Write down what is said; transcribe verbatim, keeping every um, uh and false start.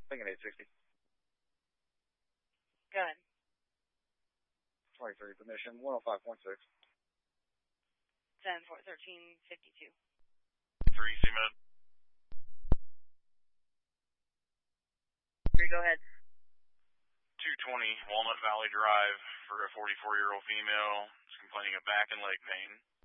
Thinking eight sixty. Go ahead. twenty-three, permission, one oh five point six. ten four thirteen fifty-two. three, C-Med. three, go ahead. two twenty Walnut Valley Drive for a forty-four-year-old female. She's complaining of back and leg pain.